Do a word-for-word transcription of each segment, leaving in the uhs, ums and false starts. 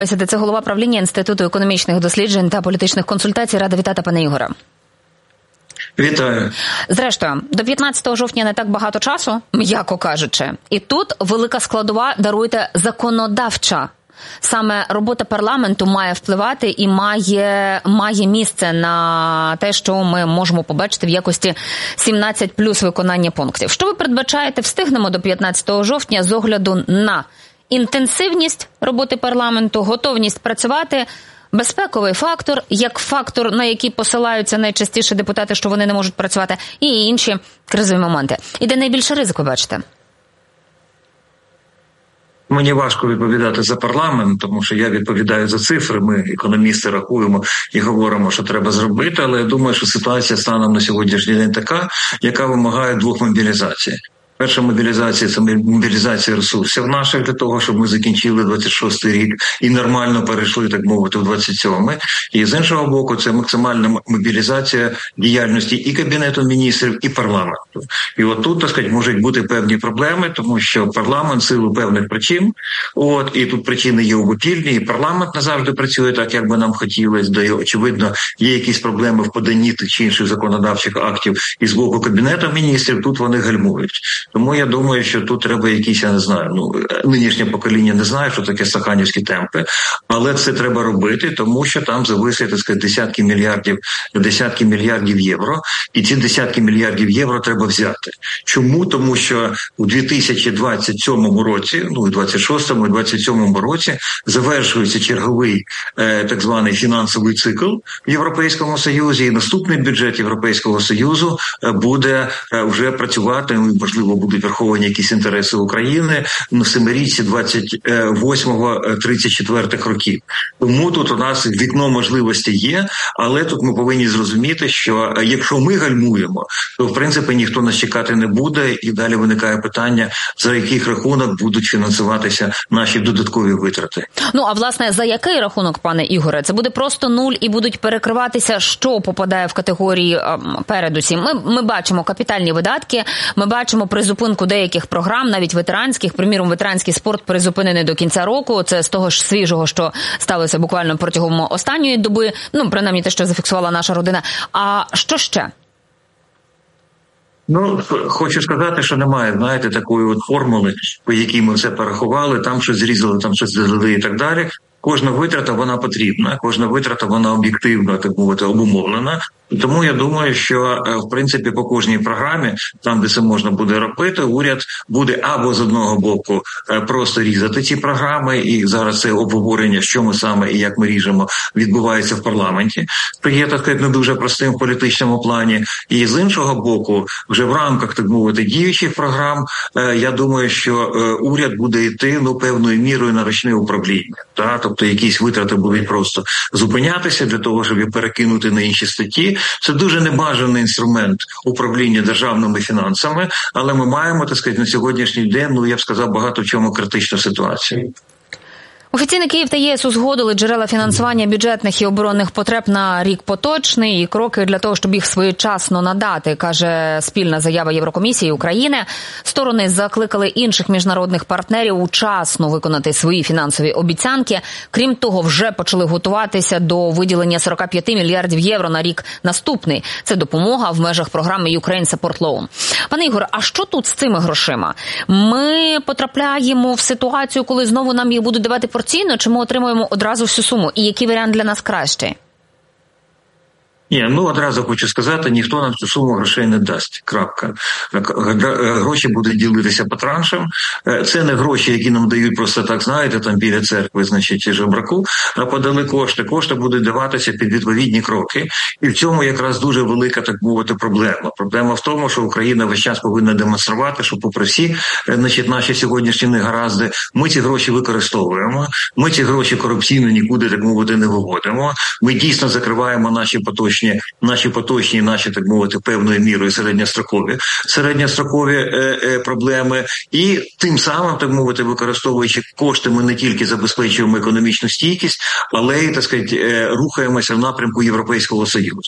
Це голова правління Інституту економічних досліджень та політичних консультацій. Рада вітати, пане Ігоре. Вітаю. Зрештою, до п'ятнадцятого жовтня не так багато часу, м'яко кажучи. І тут велика складова, даруйте, законодавча. Саме робота парламенту має впливати і має, має місце на те, що ми можемо побачити в якості сімнадцять плюс виконання пунктів. Що ви передбачаєте, встигнемо до п'ятнадцятого жовтня з огляду на інтенсивність роботи парламенту, готовність працювати, безпековий фактор, як фактор, на який посилаються найчастіше депутати, що вони не можуть працювати, і інші кризові моменти. І де найбільше ризик, ви бачите? Мені важко відповідати за парламент, тому що я відповідаю за цифри. Ми, економісти, рахуємо і говоримо, що треба зробити, але я думаю, що ситуація станом на сьогоднішній день така, яка вимагає двох мобілізацій. Перша мобілізація – це мобілізація ресурсів наших для того, щоб ми закінчили двадцять шостий рік і нормально перейшли, так мовити, в двадцять сьомий. І з іншого боку, це максимальна мобілізація діяльності і Кабінету міністрів, і парламенту. І от тут, так сказати, можуть бути певні проблеми, тому що парламент в силу певних причин, от, і тут причини є обопільні, і парламент не завжди працює так, як би нам хотілося, де, очевидно, є якісь проблеми в поданні тих чи інших законодавчих актів і з боку Кабінету міністрів, тут вони гальмують. Тому я думаю, що тут треба якісь, я не знаю, ну, нинішнє покоління не знає, що таке стаханівські темпи, але це треба робити, тому що там зависить, так сказати, десятки мільярдів, десятки мільярдів євро, і ці десятки мільярдів євро треба взяти. Чому? Тому що у дві тисячі двадцять сьомому році, ну, і двадцять шостому, і двадцять сьомому році завершується черговий е, так званий фінансовий цикл в Європейському Союзі, і наступний бюджет Європейського Союзу е, буде е, вже працювати, ну, можливо, будуть враховані якісь інтереси України на семирічці двадцять восьмого - тридцять четвертих років. Тому тут у нас вікно можливості є, але тут ми повинні зрозуміти, що якщо ми гальмуємо, то в принципі ніхто нас чекати не буде, і далі виникає питання, за яких рахунок будуть фінансуватися наші додаткові витрати. Ну, а власне, за який рахунок, пане Ігоре? Це буде просто нуль і будуть перекриватися, що попадає в категорії передусім? Ми, ми бачимо капітальні видатки, ми бачимо призупинку деяких програм, навіть ветеранських. Приміром, ветеранський спорт призупинений до кінця року. Це з того ж свіжого, що сталося буквально протягом останньої доби. Ну, принаймні те, що зафіксувала наша родина. А що ще? Ну, хочу сказати, що немає, знаєте, такої от формули, по якій ми все порахували, там щось зрізали, там щось додали і так далі. Кожна витрата, вона потрібна, кожна витрата, вона об'єктивно, так мовити, обумовлена. Тому я думаю, що, в принципі, по кожній програмі, там, де це можна буде робити, уряд буде або з одного боку просто різати ці програми, і зараз це обговорення, що ми саме і як ми ріжемо, відбувається в парламенті, що є, так сказати, не дуже простим в політичному плані. І з іншого боку, вже в рамках, так мовити, діючих програм, я думаю, що уряд буде йти, ну, певною мірою на ручне управління. Так? Тобто якісь витрати будуть просто зупинятися для того, щоб їх перекинути на інші статті. Це дуже небажаний інструмент управління державними фінансами, але ми маємо, так сказати, на сьогоднішній день, ну, я б сказав, багато в чому критичну ситуацію. Офіційно Київ та ЄС узгодили джерела фінансування бюджетних і оборонних потреб на рік поточний і кроки для того, щоб їх своєчасно надати, каже спільна заява Єврокомісії України. Сторони закликали інших міжнародних партнерів учасно виконати свої фінансові обіцянки. Крім того, вже почали готуватися до виділення сорок п'ять мільярдів євро на рік наступний. Це допомога в межах програми Ukraine Support Loan. Пане Ігоре, а що тут з цими грошима? Ми потрапляємо в ситуацію, коли знову нам їх будуть давати порційно, чи ми отримуємо одразу всю суму? І який варіант для нас кращий? Ні, ну одразу хочу сказати, ніхто нам цю суму грошей не дасть. Крапка. Гроші будуть ділитися по траншам. Це не гроші, які нам дають просто так, знаєте, там біля церкви, значить, жебраку, а подали кошти. Кошти будуть даватися під відповідні кроки. І в цьому якраз дуже велика, так мовити, проблема. Проблема в тому, що Україна весь час повинна демонструвати, що попри всі, значить, наші сьогоднішні негаразди, ми ці гроші використовуємо, ми ці гроші корупційно нікуди, так мовити, не виводимо. Ми дійсно закриваємо наші поточні Наші поточні, наші, так мовити, певною мірою середньострокові, середньострокові е, е, проблеми. І тим самим, так мовити, використовуючи кошти, ми не тільки забезпечуємо економічну стійкість, але й, так сказати, е, рухаємося в напрямку Європейського Союзу.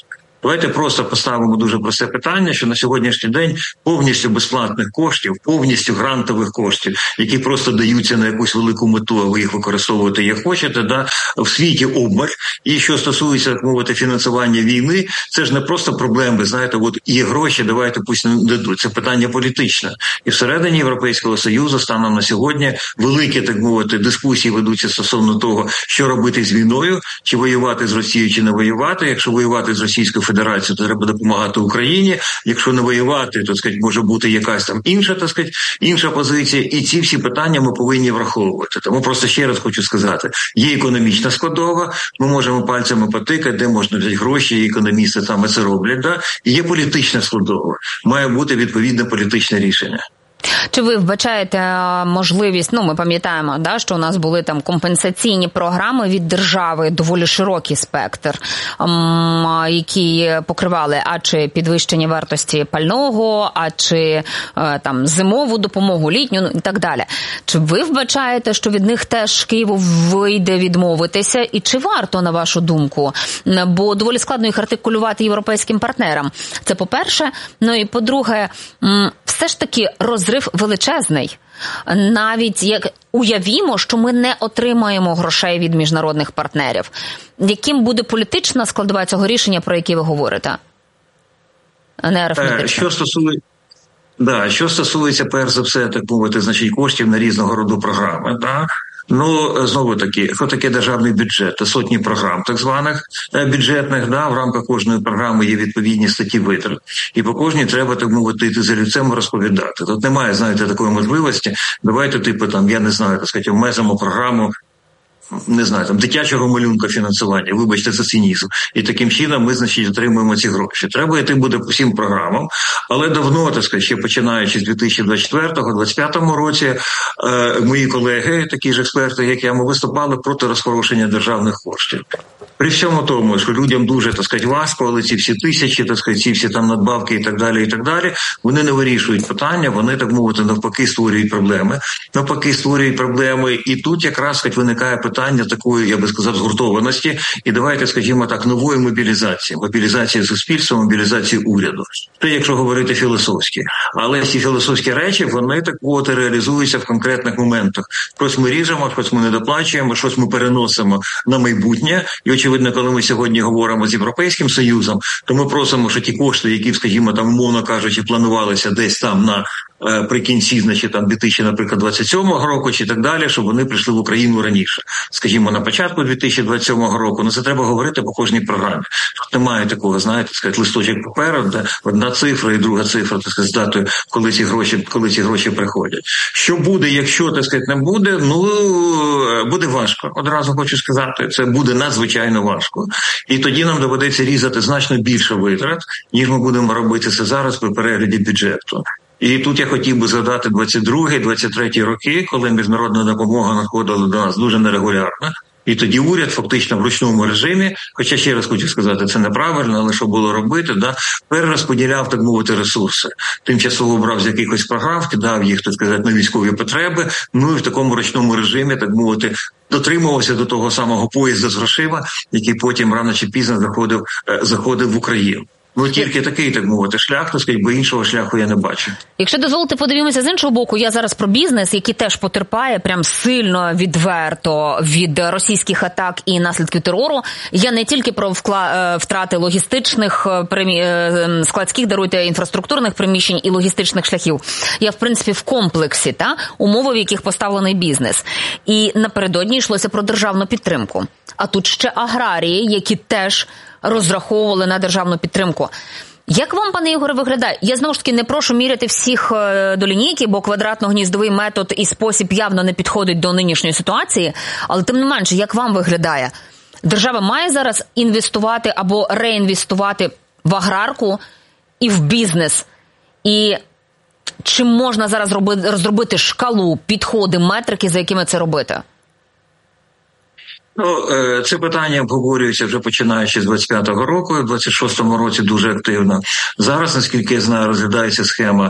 Давайте просто поставимо дуже просте питання, що на сьогоднішній день повністю безплатних коштів, повністю грантових коштів, які просто даються на якусь велику мету, а ви їх використовуєте як хочете, да, в світі обмаль. І що стосується, так мовити, фінансування війни, це ж не просто проблеми, знаєте, от є гроші, давайте пусть не дадуть. Це питання політичне. І всередині Європейського Союзу станом на сьогодні великі, так мовити, дискусії ведуться стосовно того, що робити з війною, чи воювати з Росією, чи не воювати. Якщо воювати з Російською Федерацією, то треба допомагати Україні. Якщо не воювати, то, сказать, може бути якась там інша, так сказать, інша позиція. І ці всі питання ми повинні враховувати. Тому просто ще раз хочу сказати, є економічна складова, ми можемо пальцями потикати, де можна взяти гроші, і економісти саме це роблять, да? І є політична складова. Має бути відповідне політичне рішення. Чи ви вбачаєте можливість, ну ми пам'ятаємо, да, що у нас були там компенсаційні програми від держави, доволі широкий спектр, ем, які покривали а чи підвищення вартості пального, а чи е, там зимову допомогу, літню, ну, і так далі. Чи ви вбачаєте, що від них теж Києву вийде відмовитися, і чи варто, на вашу думку? Бо доволі складно їх артикулювати європейським партнерам. Це по-перше. Ну і по-друге, м, все ж таки розрив величезний. Навіть як уявімо, що ми не отримаємо грошей від міжнародних партнерів. Яким буде політична складова цього рішення, про яке ви говорите? А не арифметична. Що стосується Да, що стосується, перш за все, так мовити, значить, коштів на різного роду програми, так? Ну, знову таки, що таке державний бюджет? Це сотні програм так званих бюджетних, да, в рамках кожної програми є відповідні статті витрат. І по кожній треба, так мовити, йти за лицем розповідати. Тут немає, знаєте, такої можливості. Давайте, типу, там, я не знаю, так сказати, обмежимо програму, не знаю, там, дитячого малюнка фінансування, вибачте за цинізм. І таким чином ми, значить, отримуємо ці гроші. Треба йти буде по всім програмам, але давно, так сказати, ще починаючи з дві тисячі двадцять четвертого - двадцять п'ятому році, е, мої колеги, такі ж експерти, як я, ми виступали проти розхорошення державних коштів. При всьому тому, що людям дуже, так сказати, важко, але ці всі тисячі, так сказати, ці всі там надбавки і так далі, і так далі, вони не вирішують питання, вони, так мовити, навпаки створюють проблеми, навпаки створюють проблеми, і тут якраз, сказать, виникає питання такої, я би сказав, згуртованості, і давайте, скажімо так, нової мобілізації, мобілізації суспільства, мобілізації уряду. Це, якщо говорити філософськи. Але ці філософські речі, вони, так от, реалізуються в конкретних моментах. Щось ми ріжемо, щось ми не доплачуємо, щось ми переносимо на майбутнє, і очевидно, коли ми сьогодні говоримо з Європейським Союзом, то ми просимо, що ті кошти, які, скажімо, там, умовно кажучи, планувалися десь там на е, при кінці, значить, там, дві тисячі, наприклад, двадцять сьомого року чи так далі, щоб вони прийшли в Україну раніше. Скажімо, на початку дві тисячі двадцять сьомого року. Ну, це треба говорити по кожній програмі. Немає такого, знаєте, сказати, листочок паперу, де одна цифра і друга цифра, так сказати, з датою, коли ці гроші, коли ці гроші приходять. Що буде, якщо, так сказати, не буде? Ну, буде важко. Одразу хочу сказати, це буде надзвичайно важко. І тоді нам доведеться різати значно більше витрат, ніж ми будемо робити це зараз при перегляді бюджету. І тут я хотів би згадати двадцять другий - двадцять третій роки, коли міжнародна допомога надходила до нас дуже нерегулярно. І тоді уряд фактично в ручному режимі, хоча ще раз хочу сказати, це неправильно, але що було робити, да, перерозподіляв, так мовити, ресурси. Тимчасово брав з якихось програм, кидав їх, так сказати, на військові потреби, ну і в такому ручному режимі, так мовити, дотримувався до того самого поїзда з грошима, який потім рано чи пізно заходив, заходив в Україну. Ну, тільки такий, так мовити, шлях, так сказати, бо іншого шляху я не бачу. Якщо дозволите, подивимося з іншого боку, я зараз про бізнес, який теж потерпає прям сильно, відверто від російських атак і наслідків терору. Я не тільки про вкла... втрати логістичних, примі... складських, даруйте, інфраструктурних приміщень і логістичних шляхів. Я, в принципі, в комплексі, та, умови, в яких поставлений бізнес. І напередодні йшлося про державну підтримку. А тут ще аграрії, які теж розраховували на державну підтримку. Як вам, пане Ігоре, виглядає? Я, знову ж таки, не прошу міряти всіх до лінійки, бо квадратно-гніздовий метод і спосіб явно не підходить до нинішньої ситуації, але тим не менше, як вам виглядає? Держава має зараз інвестувати або реінвестувати в аграрку і в бізнес? І чи можна зараз розробити шкалу, підходи, метрики, за якими це робити? Ну, це питання обговорюється вже починаючи з двадцять п'ятого року, в двадцять шостому році дуже активно. Зараз, наскільки я знаю, розглядається схема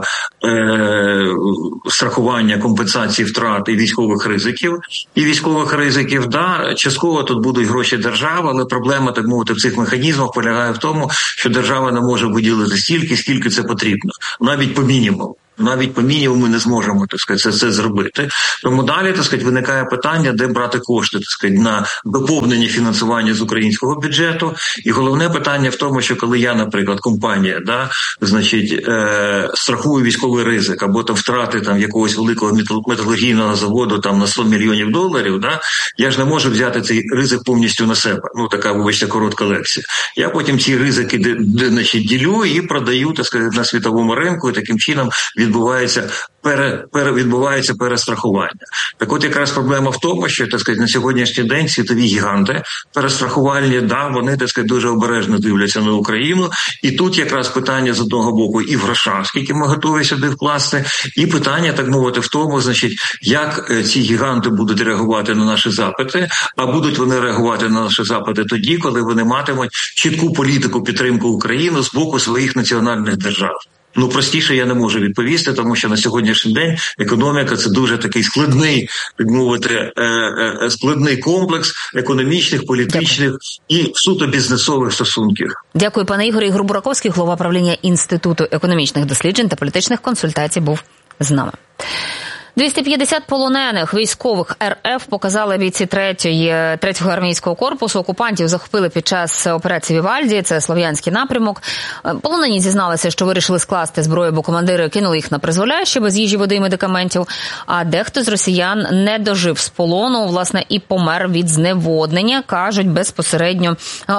е- страхування, компенсації втрат і військових ризиків. І військових ризиків, да, частково тут будуть гроші держави, але проблема, так мовити, в цих механізмах полягає в тому, що держава не може виділити стільки, скільки це потрібно, навіть по мінімуму. Навіть по мінімуму не зможемо, так сказати, це, це зробити. Тому далі, так сказати, виникає питання, де брати кошти, так сказати, на доповнення фінансування з українського бюджету. І головне питання в тому, що коли я, наприклад, компанія, да, значить, е, страхую військовий ризик або там втрати там якогось великого металургійного заводу там на сто мільйонів доларів, да, я ж не можу взяти цей ризик повністю на себе. Ну, така, вибачте, коротка лекція. Я потім ці ризики, де, де, значить, ділю і продаю, так сказати, на світовому ринку, і таким чином відбувається пере, пере, відбувається перестрахування. Так от якраз проблема в тому, що, так сказати, на сьогоднішній день світові гіганти перестрахувальні, да, вони, так сказати, дуже обережно дивляться на Україну. І тут якраз питання з одного боку і в грошах, скільки ми готові сюди вкласти, і питання, так мовити, в тому, значить, як ці гіганти будуть реагувати на наші запити, а будуть вони реагувати на наші запити тоді, коли вони матимуть чітку політику підтримки України з боку своїх національних держав. Ну, простіше я не можу відповісти, тому що на сьогоднішній день економіка – це дуже такий складний, так мовити, складний комплекс економічних, політичних Дякую. І суто бізнесових стосунків. Дякую, пане Ігорі. Ігор Бураковський, голова правління Інституту економічних досліджень та політичних консультацій, був з нами. двісті п'ятдесят полонених військових ер еф показали бійці третього армійського корпусу. Окупантів захопили під час операції Вівальді, це Слов'янський напрямок. Полонені зізналися, що вирішили скласти зброю, бо командири кинули їх на призволяще без їжі, води і медикаментів. А дехто з росіян не дожив з полону, власне, і помер від зневоднення, кажуть безпосередньо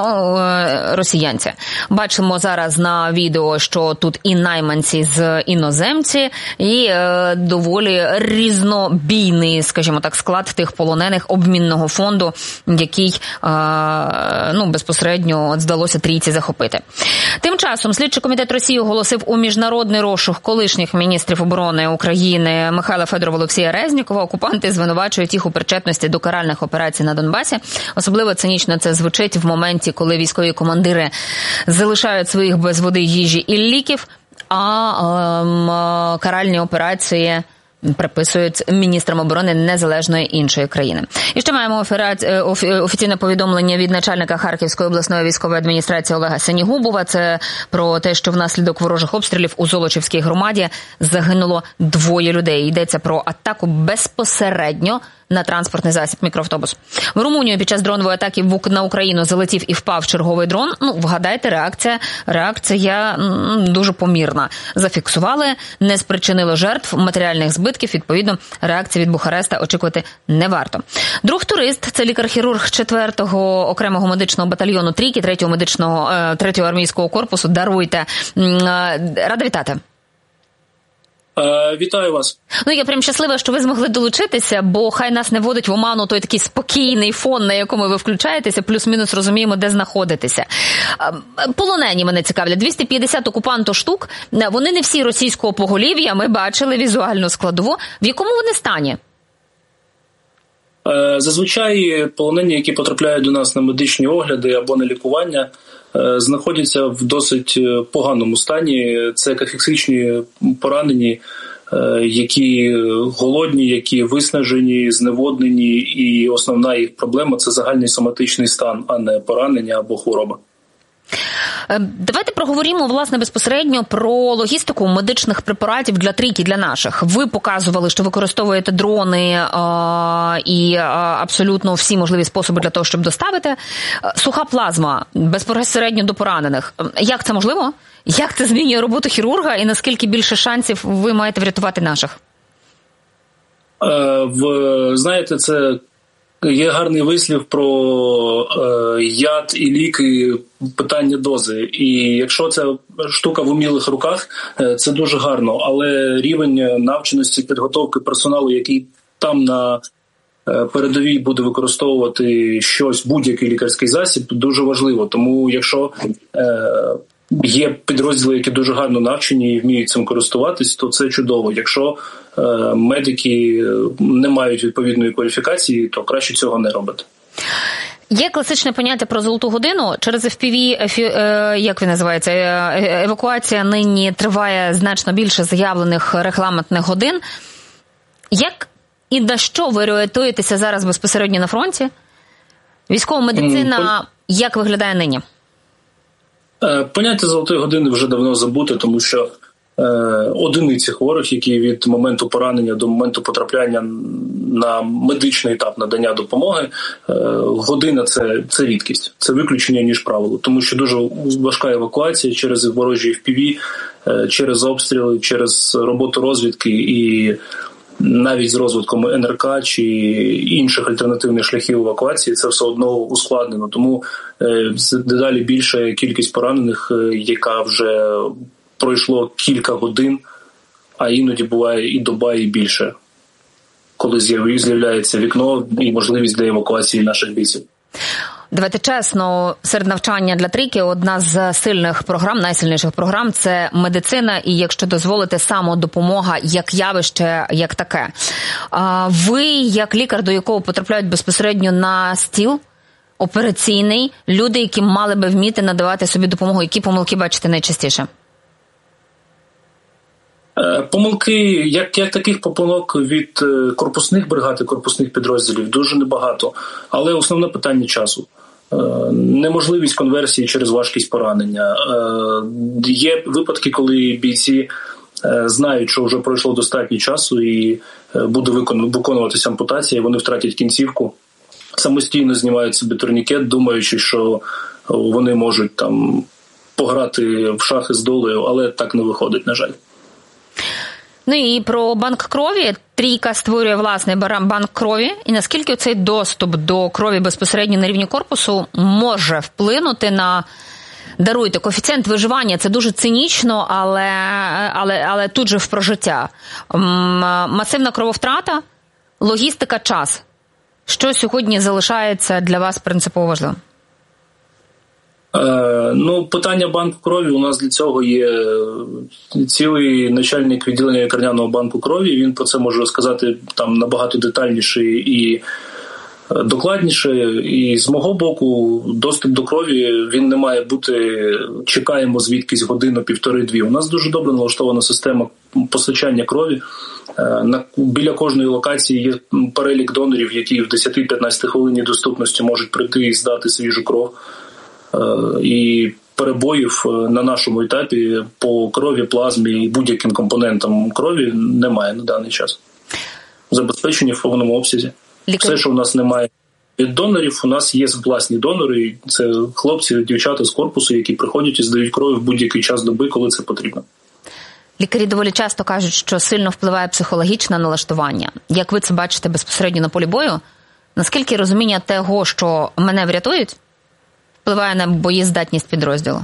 росіянці. Бачимо зараз на відео, що тут і найманці з іноземці, і доволі різнобійний, скажімо так, склад тих полонених обмінного фонду, який, ну, безпосередньо от здалося трійці захопити. Тим часом слідчий комітет Росії оголосив у міжнародний розшук колишніх міністрів оборони України Михайла Федорова, Олексія Резнікова. Окупанти звинувачують їх у причетності до каральних операцій на Донбасі. Особливо цинічно це звучить в моменті, коли військові командири залишають своїх без води, їжі і ліків, а ем, каральні операції приписують міністрам оборони незалежної іншої країни. І ще маємо офіційне повідомлення від начальника Харківської обласної військової адміністрації Олега Сенігубова. Це про те, що внаслідок ворожих обстрілів у Золочівській громаді загинуло двоє людей. Йдеться про атаку безпосередньо на транспортний засіб, мікроавтобус. В Румунію під час дронової атаки на Україну залетів і впав черговий дрон. Ну, вгадайте, реакція, реакція м, дуже помірна. Зафіксували, не спричинило жертв, матеріальних збитків, відповідно, реакції від Бухареста очікувати не варто. Друг-турист, це лікар-хірург четвертого окремого медичного батальйону Трійки, третього медичного, третього армійського корпусу. Даруйте. Рада вітати. Вітаю вас. Ну, я прям щаслива, що ви змогли долучитися, бо хай нас не вводить в оману той такий спокійний фон, на якому ви включаєтеся, плюс-мінус розуміємо, де знаходитеся. Полонені мене цікавлять. двісті п'ятдесят окупанту штук, вони не всі російського поголів'я, ми бачили візуальну складову. В якому вони стані? Зазвичай полонені, які потрапляють до нас на медичні огляди або на лікування, знаходяться в досить поганому стані. Це катастрофічні поранені, які голодні, які виснажені, зневоднені, і основна їх проблема – це загальний соматичний стан, а не поранення або хвороба. Давайте проговоримо, власне, безпосередньо про логістику медичних препаратів для Трійки, для наших. Ви показували, що використовуєте дрони а, і а, абсолютно всі можливі способи для того, щоб доставити. Суха плазма безпосередньо до поранених. Як це можливо? Як це змінює роботу хірурга і наскільки більше шансів ви маєте врятувати наших? Е, в, знаєте, це... Є гарний вислів про е, яд і ліки, питання дози. І якщо ця штука в умілих руках, е, це дуже гарно. Але рівень навченості, підготовки персоналу, який там на е, передовій буде використовувати щось, будь-який лікарський засіб, дуже важливо. Тому якщо е, є підрозділи, які дуже гарно навчені і вміють цим користуватись, то це чудово. Якщо е, медики не мають відповідної кваліфікації, то краще цього не робити. Є класичне поняття про золоту годину. Через еф пі ві, як він називається, евакуація нині триває значно більше заявлених регламентних годин. Як і на що ви орієнтуєтеся зараз безпосередньо на фронті? Військова медицина, як виглядає нині? Поняття золотої години вже давно забуте, тому що е, одиниці хворих, які від моменту поранення до моменту потрапляння на медичний етап надання допомоги, е, година це, – це рідкість, це виключення, ніж правило. Тому що дуже важка евакуація через ворожі еф пі ві, е, через обстріли, через роботу розвідки і навіть з розвитком ен ер ка чи інших альтернативних шляхів евакуації це все одно ускладнено. Тому дедалі більша кількість поранених, яка вже пройшло кілька годин, а іноді буває і доба, і більше, коли з'являється вікно і можливість для евакуації наших бійців. Давайте чесно, серед навчання для трійки одна з сильних програм, найсильніших програм – це медицина і, якщо дозволите, самодопомога як явище, як таке. Ви, як лікар, до якого потрапляють безпосередньо на стіл операційний, люди, які мали би вміти надавати собі допомогу, які помилки бачите найчастіше? Помилки, як, як таких помилок від корпусних бригад і корпусних підрозділів дуже небагато, але основне питання часу. Неможливість конверсії через важкість поранення. Є випадки, коли бійці знають, що вже пройшло достатньо часу і буде виконуватися ампутація, і вони втратять кінцівку, самостійно знімають собі турнікет, думаючи, що вони можуть там пограти в шахи з долею, але так не виходить, на жаль. Ну і про банк крові. Трійка створює власний банк крові. І наскільки цей доступ до крові безпосередньо на рівні корпусу може вплинути на, даруйте, коефіцієнт виживання? Це дуже цинічно, але, але, але тут же про життя. Масивна крововтрата, логістика, час. Що сьогодні залишається для вас принципово важливим? Ну, питання банку крові, у нас для цього є цілий начальник відділення лікарняного банку крові, він про це може розказати там набагато детальніше і докладніше. І з мого боку, доступ до крові, він не має бути, чекаємо звідкись годину, півтори-дві. У нас дуже добре налаштована система постачання крові. Біля кожної локації є перелік донорів, які в десять-п'ятнадцять хвилинній доступності можуть прийти і здати свіжу кров. І перебоїв на нашому етапі по крові, плазмі і будь-яким компонентам крові немає на даний час. Забезпечені в повному обсязі. Лікар... Все, що в нас немає від донорів, у нас є власні донори. Це хлопці, дівчата з корпусу, які приходять і здають кров в будь-який час доби, коли це потрібно. Лікарі доволі часто кажуть, що сильно впливає психологічне налаштування. Як ви це бачите безпосередньо на полі бою? Наскільки розуміння того, що мене врятують, впливає на боєздатність підрозділу?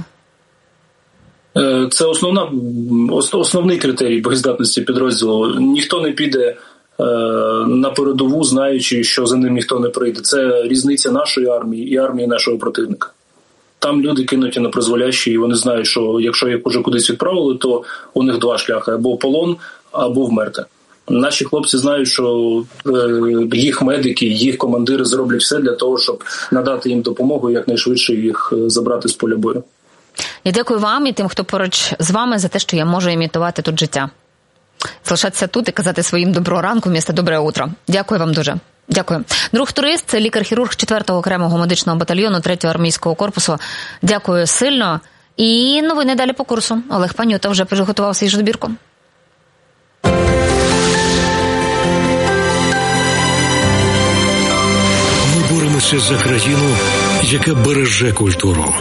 Це основна, основний критерій боєздатності підрозділу. Ніхто не піде на передову, знаючи, що за ним ніхто не прийде. Це різниця нашої армії і армії нашого противника. Там люди кинуті на призволяще, і вони знають, що якщо їх уже кудись відправили, то у них два шляхи – або полон, або вмерти. Наші хлопці знають, що їх медики, їх командири зроблять все для того, щоб надати їм допомогу і якнайшвидше їх забрати з поля бою. Я дякую вам і тим, хто поруч з вами, за те, що я можу імітувати тут життя. Залишатися тут і казати своїм доброго ранку, вмісто добре утро. Дякую вам дуже. Дякую. Друг турист – це лікар-хірург четвертого окремого медичного батальйону третього армійського корпусу. Дякую сильно. І новини далі по курсу. Олег Панюта вже приготував свіжу добірку. Ми боремося за країну, яка береже культуру.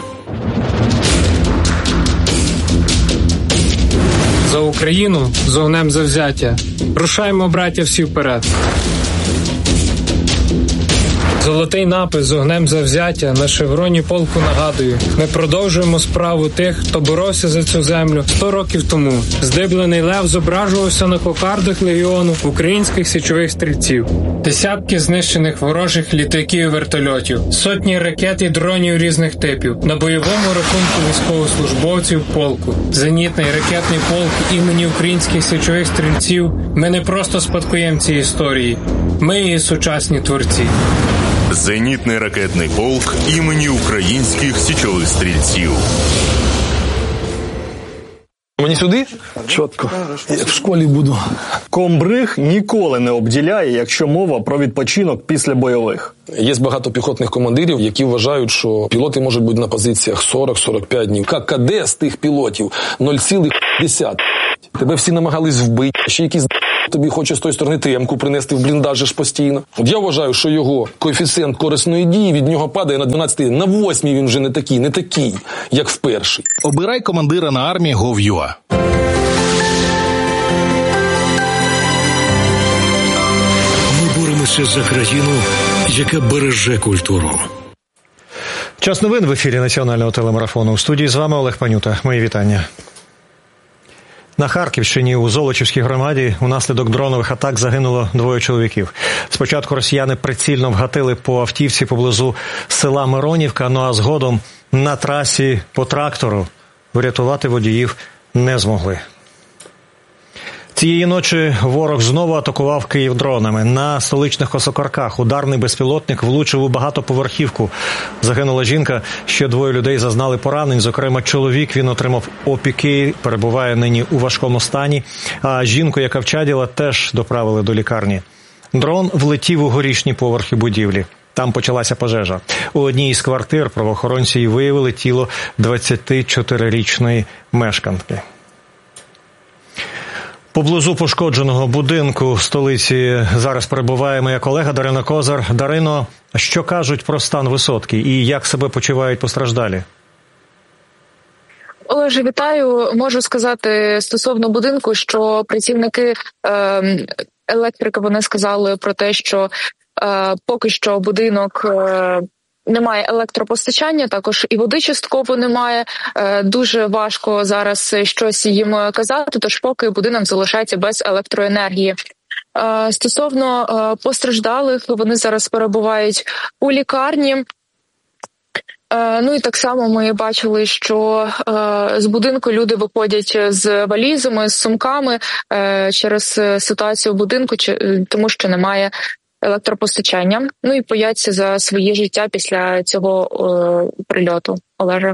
За Україну з огнем завзяття. Рушаймо, браття, всі вперед. Золотий напис з огнем завзяття на шевроні полку нагадую. Ми продовжуємо справу тих, хто боровся за цю землю сто років тому. Здиблений лев зображувався на кокардах легіону українських січових стрільців. Десятки знищених ворожих літаків і вертольотів, сотні ракет і дронів різних типів. На бойовому рахунку військовослужбовців полку. Зенітний ракетний полк імені українських січових стрільців. Ми не просто спадкоємці історії. Ми її сучасні творці. Зенітний ракетний полк імені українських січових стрільців. Мені сюди? Чітко. Як в школі буду. Комбриг ніколи не обділяє, якщо мова про відпочинок після бойових. Є багато піхотних командирів, які вважають, що пілоти можуть бути на позиціях сорок-сорок п'ять днів. ККД з тих пілотів нуль цілих десять. Тебе всі намагались вбити, ще якісь тобі хоче з тої сторони темку принести в бліндаж ж постійно. От я вважаю, що його коефіцієнт корисної дії від нього падає на дванадцять, на восьмій він вже не такий, не такий, як в перший. Обирай командира на армії точка гов точка ю а. Ми боремося за країну, яка береже культуру. Час новин в ефірі національного телемарафону. У студії з вами Олег Панюта. Мої вітання. На Харківщині у Золочівській громаді унаслідок дронових атак загинуло двоє чоловіків. Спочатку росіяни прицільно вгатили по автівці поблизу села Миронівка, ну а згодом на трасі по трактору врятувати водіїв не змогли. Цієї ночі ворог знову атакував Київ дронами. На столичних Осокорках ударний безпілотник влучив у багатоповерхівку. Загинула жінка, ще двоє людей зазнали поранень. Зокрема, чоловік, він отримав опіки, перебуває нині у важкому стані. А жінку, яка вчаділа, теж доправили до лікарні. Дрон влетів у горішні поверхи будівлі. Там почалася пожежа. У одній із квартир правоохоронці виявили тіло двадцятичотирирічної мешканки. Поблизу пошкодженого будинку в столиці зараз перебуває моя колега Дарина Козар. Дарино, що кажуть про стан висотки і як себе почувають постраждалі? Олеже, вітаю. Можу сказати стосовно будинку, що працівники е, електрики, вони сказали про те, що е, поки що будинок е, немає електропостачання, також і води частково немає. Дуже важко зараз щось їм казати, тож поки будинок залишається без електроенергії. Стосовно постраждалих, вони зараз перебувають у лікарні. Ну і так само ми бачили, що з будинку люди виходять з валізами, з сумками через ситуацію в будинку, тому що немає електропостачання. Ну і бояться за своє життя після цього е, прильоту. Олеже.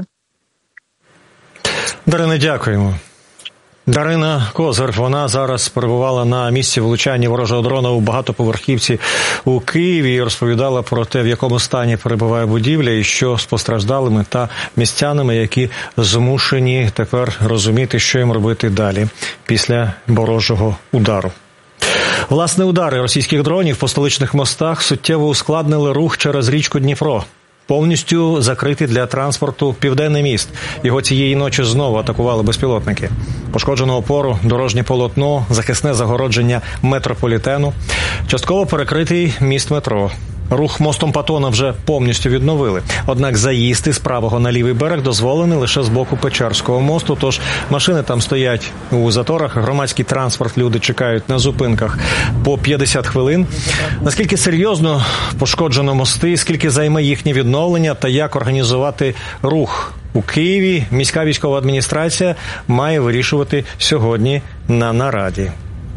Дарина, дякуємо. Дарина Козар, вона зараз перебувала на місці влучання ворожого дрона у багатоповерхівці у Києві і розповідала про те, в якому стані перебуває будівля і що з постраждалими та містянами, які змушені тепер розуміти, що їм робити далі після ворожого удару. Власне, удари російських дронів по столичних мостах суттєво ускладнили рух через річку Дніпро. Повністю закритий для транспорту Південний міст. Його цієї ночі знову атакували безпілотники. Пошкоджено опору, дорожнє полотно, захисне загородження метрополітену. Частково перекритий міст метро. Рух мостом Патона вже повністю відновили. Однак заїзд із правого на лівий берег дозволений лише з боку Печерського мосту, тож машини там стоять у заторах, громадський транспорт люди чекають на зупинках по п'ятдесят хвилин. Наскільки серйозно пошкоджено мости, скільки займе їхнє відновлення та як організувати рух у Києві, міська військова адміністрація має вирішувати сьогодні на нараді.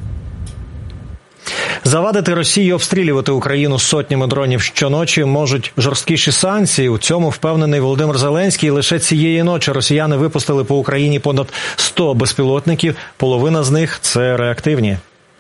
Завадити Росії обстрілювати Україну сотнями дронів щоночі можуть жорсткіші санкції. У цьому впевнений Володимир Зеленський. Лише цієї ночі росіяни випустили по Україні понад сто безпілотників. Половина з них – це реактивні.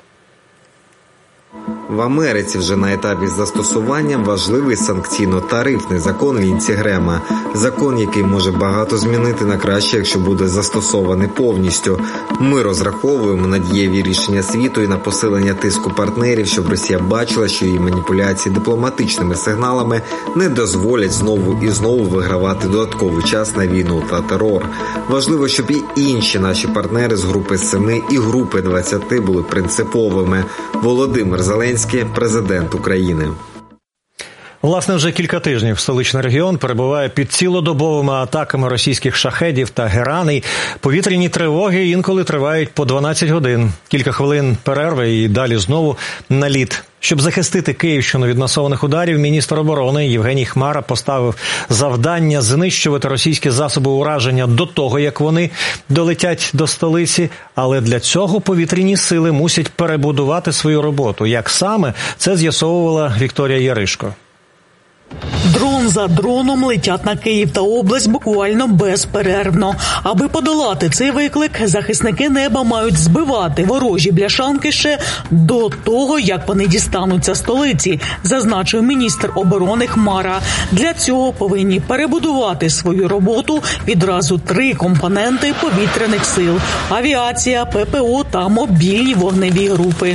В Америці вже на етапі застосування важливий санкційно-тарифний закон Лінсі Грема. Закон, який може багато змінити на краще, якщо буде застосований повністю. Ми розраховуємо на дієві рішення світу і на посилення тиску партнерів, щоб Росія бачила, що її маніпуляції дипломатичними сигналами не дозволять знову і знову вигравати додатковий час на війну та терор. Важливо, щоб і інші наші партнери з групи семи і групи двадцяти були принциповими. Володимир Зеленський, президент України. Власне, вже кілька тижнів столичний регіон перебуває під цілодобовими атаками російських шахедів та гераней. Повітряні тривоги інколи тривають по дванадцять годин. Кілька хвилин перерви і далі знову наліт. Щоб захистити Київщину від масованих ударів, міністр оборони Євгеній Хмара поставив завдання знищувати російські засоби ураження до того, як вони долетять до столиці. Але для цього повітряні сили мусять перебудувати свою роботу. Як саме, це з'ясовувала Вікторія Яришко. Дрон за дроном летять на Київ та область буквально безперервно. Аби подолати цей виклик, захисники неба мають збивати ворожі бляшанки ще до того, як вони дістануться столиці, зазначив міністр оборони Хмара. Для цього повинні перебудувати свою роботу відразу три компоненти повітряних сил – авіація, ППО та мобільні вогневі групи.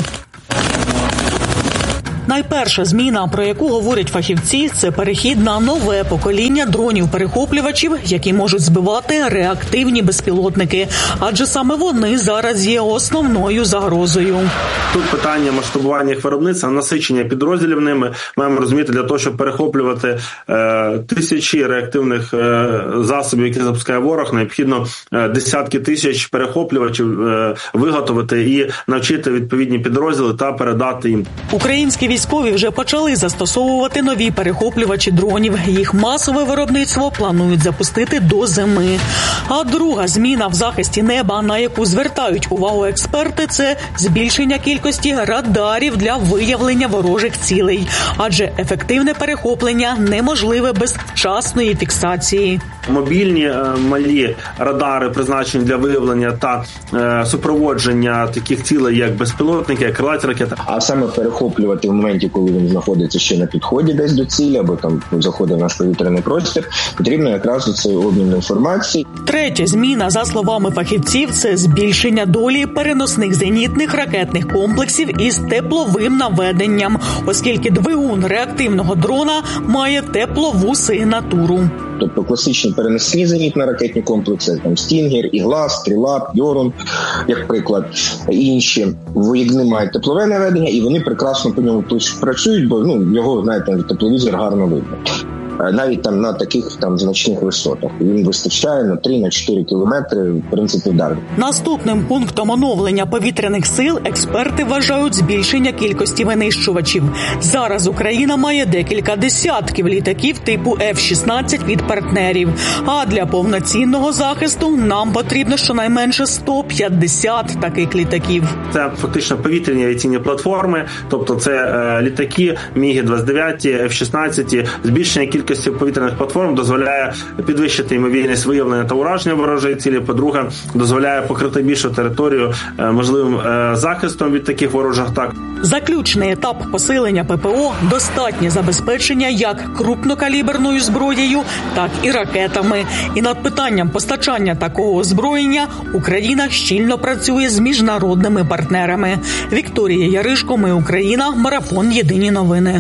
Найперша зміна, про яку говорять фахівці, це перехід на нове покоління дронів-перехоплювачів, які можуть збивати реактивні безпілотники. Адже саме вони зараз є основною загрозою. Тут питання масштабування їх виробництва, насичення підрозділів ними. Маємо розуміти, для того, щоб перехоплювати е, тисячі реактивних е, засобів, які запускає ворог, необхідно е, десятки тисяч перехоплювачів е, виготовити і навчити відповідні підрозділи та передати їм. Українські військові вже почали застосовувати нові перехоплювачі дронів. Їх масове виробництво планують запустити до зими. А друга зміна в захисті неба, на яку звертають увагу експерти, це збільшення кількості радарів для виявлення ворожих цілей. Адже ефективне перехоплення неможливе без вчасної фіксації. Мобільні малі радари, призначені для виявлення та е, супроводження таких цілей, як безпілотники, як крилаті ракети. А саме перехоплювати в моменті, коли він знаходиться ще на підході десь до цілі, або там заходить в наш повітряний простір, потрібно якраз цей обмін інформації. Третя зміна, за словами фахівців, це збільшення долі переносних зенітних ракетних комплексів із тепловим наведенням, оскільки двигун реактивного дрона має теплову сигнатуру. Тобто класичні переносні зенітно-ракетні комплекси, там Стінгер, Ігла, Стріла, Йорун, як приклад, інші, вони мають теплове наведення і вони прекрасно по ньому працюють, бо ну його, знаєте, тепловізор гарно видно. Навіть там на таких там значних висотах. Він вистачає на три-чотири кілометри, в принципі, вдар. Наступним пунктом оновлення повітряних сил експерти вважають збільшення кількості винищувачів. Зараз Україна має декілька десятків літаків типу еф шістнадцять від партнерів. А для повноцінного захисту нам потрібно щонайменше сто п'ятдесят таких літаків. Це фактично повітряні авіаційні платформи, тобто це е, літаки Міг двадцять дев'ять, еф шістнадцять, збільшення кількості Кількості повітряних платформ дозволяє підвищити ймовірність виявлення та ураження ворожої цілі. По-друге, дозволяє покрити більшу територію можливим захистом від таких ворожих атак. Заключний етап посилення ППО – достатнє забезпечення як крупнокаліберною зброєю, так і ракетами. І над питанням постачання такого озброєння Україна щільно працює з міжнародними партнерами. Вікторія Яришко, Ми Україна, Марафон Єдині новини.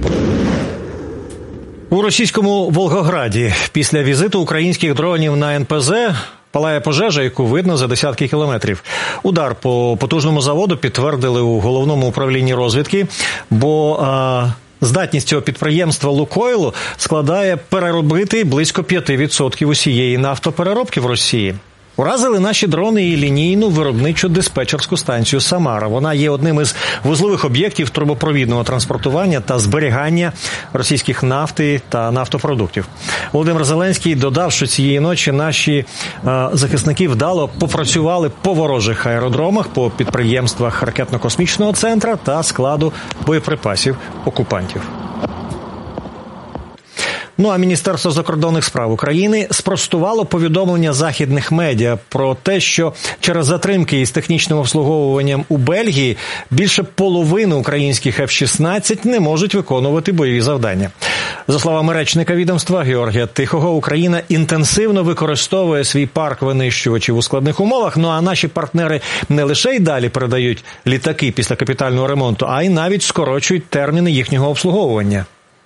У російському Волгограді після візиту українських дронів на ен пе зет палає пожежа, яку видно за десятки кілометрів. Удар по потужному заводу підтвердили у головному управлінні розвідки, бо а, здатність цього підприємства «Лукойлу» складає переробити близько п'ять відсотків усієї нафтопереробки в Росії. Уразили наші дрони і лінійну виробничу диспетчерську станцію «Самара». Вона є одним із вузлових об'єктів трубопровідного транспортування та зберігання російських нафти та нафтопродуктів. Володимир Зеленський додав, що цієї ночі наші е, захисники вдало попрацювали по ворожих аеродромах, по підприємствах ракетно-космічного центру та складу боєприпасів окупантів. Ну а Міністерство закордонних справ України спростувало повідомлення західних медіа про те, що через затримки із технічним обслуговуванням у Бельгії більше половини українських еф шістнадцять не можуть виконувати бойові завдання. За словами речника відомства Георгія Тихого, Україна інтенсивно використовує свій парк винищувачів у складних умовах, ну а наші партнери не лише й далі передають літаки після капітального ремонту, а й навіть скорочують терміни їхнього обслуговування.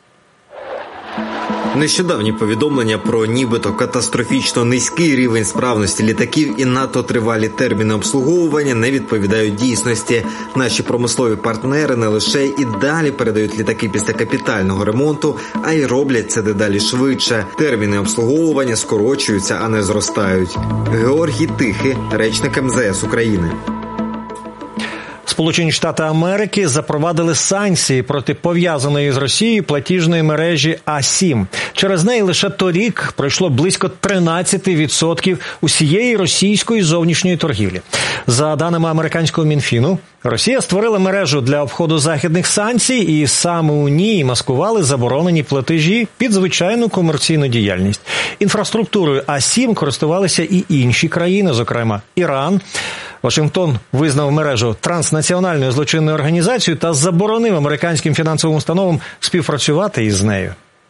Нещодавні повідомлення про нібито катастрофічно низький рівень справності літаків і надто тривалі терміни обслуговування не відповідають дійсності. Наші промислові партнери не лише і далі передають літаки після капітального ремонту, а й роблять це дедалі швидше. Терміни обслуговування скорочуються, а не зростають. Георгій Тихий, речник ем зе ес України. Сполучені Штати Америки запровадили санкції проти пов'язаної з Росією платіжної мережі а сім. Через неї лише торік пройшло близько тринадцять відсотків усієї російської зовнішньої торгівлі. За даними американського Мінфіну, Росія створила мережу для обходу західних санкцій, і саме у ній маскували заборонені платежі під звичайну комерційну діяльність. Інфраструктурою А сім користувалися і інші країни, зокрема Іран. Вашингтон визнав мережу транснаціональною злочинною організацією та заборонив американським фінансовим установам співпрацювати із нею.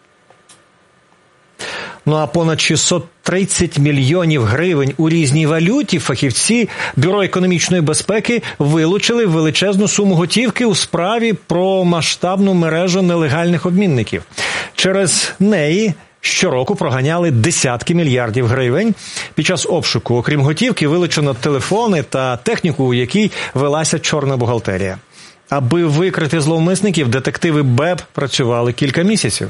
Ну а понад шістсот тридцять мільйонів гривень у різній валюті фахівці Бюро економічної безпеки вилучили величезну суму готівки у справі про масштабну мережу нелегальних обмінників. Через неї щороку проганяли десятки мільярдів гривень. Під час обшуку, окрім готівки, вилучено телефони та техніку, у якій велася чорна бухгалтерія. Аби викрити зловмисників, детективи БЕП працювали кілька місяців.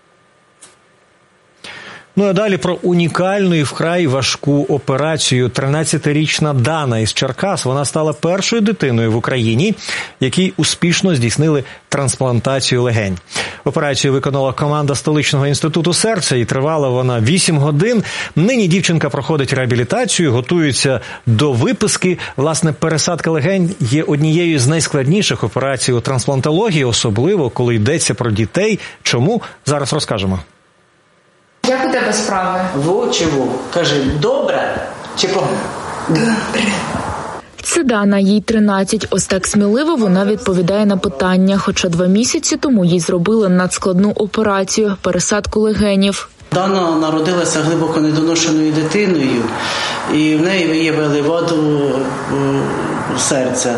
Ну а далі про унікальну і вкрай важку операцію. тринадцятирічна Дана із Черкас, вона стала першою дитиною в Україні, якій успішно здійснили трансплантацію легень. Операцію виконала команда столичного інституту серця, і тривала вона вісім годин. Нині дівчинка проходить реабілітацію, готується до виписки. Власне, пересадка легень є однією з найскладніших операцій у трансплантології, особливо коли йдеться про дітей. Чому? Зараз розкажемо. Як у тебе справи? Во чи во? Кажи, добре чи погано? Добре. Це Дана, їй тринадцять. Ось так сміливо вона відповідає на питання, хоча два місяці тому їй зробили надскладну операцію – пересадку легенів. Дана народилася глибоко недоношеною дитиною, і в неї виявили ваду серця.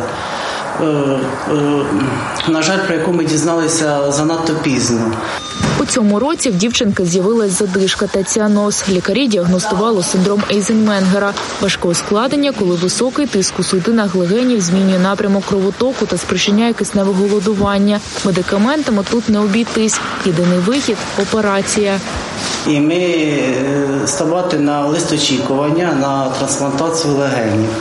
На жаль, про яку ми дізналися занадто пізно. У цьому році в дівчинки з'явилась задишка та ціаноз. Лікарі діагностували синдром Ейзенменгера – важке ускладнення, коли високий тиск у судинах легенів змінює напрямок кровотоку та спричиняє кисневе голодування. Медикаментами тут не обійтись. Єдиний вихід – операція. І ми ставати на лист очікування на трансплантацію легенів.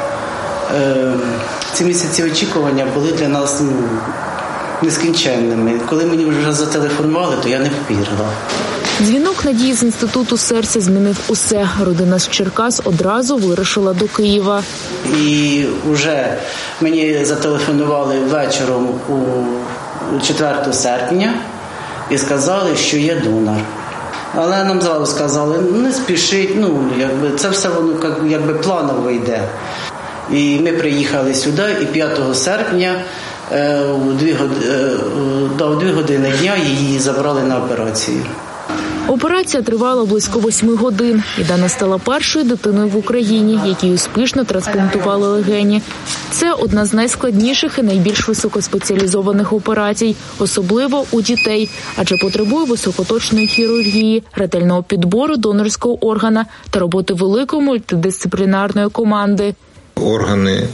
Ці місяці очікування були для нас ну, нескінченними. Коли мені вже зателефонували, то я не повірила. Дзвінок Надії з інституту серця змінив усе. Родина з Черкас одразу вирушила до Києва. І вже мені зателефонували вечором у четвертого серпня і сказали, що є донор. Але нам зразу сказали, не спішіть, ну, якби, це все воно якби планово йде. І ми приїхали сюди, і п'ятого серпня у дві години дня її забрали на операцію. Операція тривала близько восьми годин. І Дана стала першою дитиною в Україні, якій успішно трансплантували легені. Це одна з найскладніших і найбільш високоспеціалізованих операцій, особливо у дітей, адже потребує високоточної хірургії, ретельного підбору донорського органа та роботи великої мультидисциплінарної команди. Органи,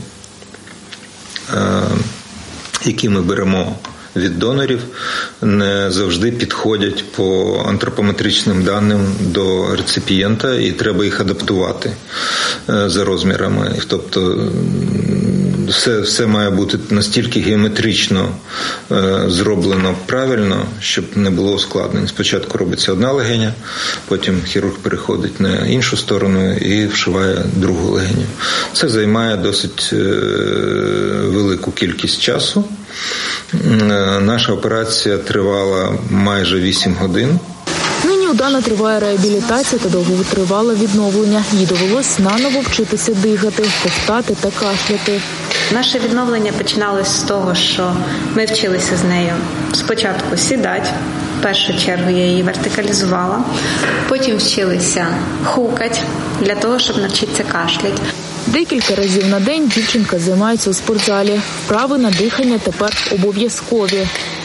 які ми беремо від донорів, не завжди підходять по антропометричним даним до реципієнта, і треба їх адаптувати за розмірами. Тобто все, все має бути настільки геометрично зроблено правильно, щоб не було ускладнень. Спочатку робиться одна легеня, потім хірург переходить на іншу сторону і вшиває другу легеню. Це займає досить велику кількість часу. Наша операція тривала майже вісім годин. Нині у Дани триває реабілітація та довготривале відновлення. Їй довелось наново вчитися дихати, ковтати та кашляти. Наше відновлення починалось з того, що ми вчилися з нею спочатку сідати, в першу чергу я її вертикалізувала, потім вчилися хукати для того, щоб навчитися кашляти. Декілька разів на день дівчинка займається у спортзалі. Вправи на дихання тепер обов'язкові.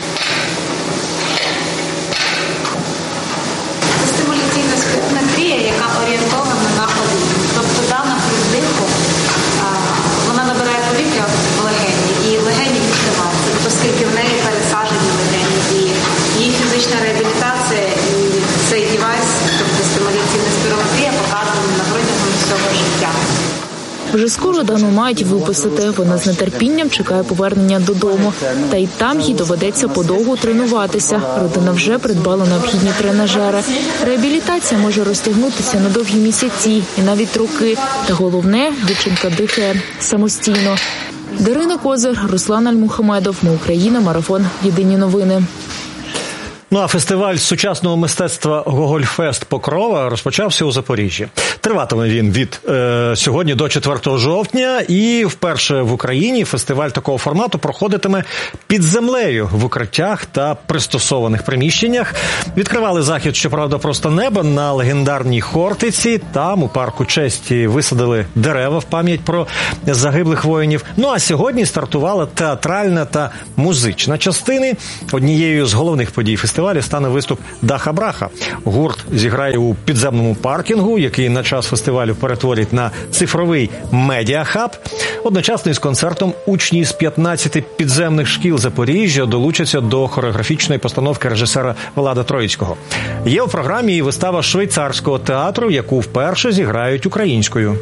Це стимуляційна спектрометрія, яка орієнтована на ходіння. Тобто дана при вдиху, вона набирає повітря в легені, і легені відкриваються, оскільки в неї пересаджені легені. І її фізична реабілітація і цей девайс, тобто стимуляційна спектрометрія, показана на протягом всього життя. Вже скоро Дану мають виписати. Вона з нетерпінням чекає повернення додому. Та й там їй доведеться подовго тренуватися. Родина вже придбала необхідні тренажери. Реабілітація може розтягнутися на довгі місяці і навіть роки. Та головне, дівчинка дихає самостійно. Дарина Козир, Руслан Альмухамедов. Ми Україна. Марафон. Єдині новини. Ну а фестиваль сучасного мистецтва «Гогольфест Покрова» розпочався у Запоріжжі. Триватиме він від е, сьогодні до четвертого жовтня, і вперше в Україні фестиваль такого формату проходитиме під землею в укриттях та пристосованих приміщеннях. Відкривали захід, щоправда, просто неба на легендарній Хортиці. Там у парку честі висадили дерева в пам'ять про загиблих воїнів. Ну а сьогодні стартувала театральна та музична частини. Однією з головних подій фестивалю стане виступ «Даха-браха». Гурт зіграє у підземному паркінгу, який на час фестивалю перетворять на цифровий медіахаб. Одночасно із концертом учні з п'ятнадцяти підземних шкіл Запоріжжя долучаться до хореографічної постановки режисера Влада Троїцького. Є у програмі і вистава швейцарського театру, яку вперше зіграють українською.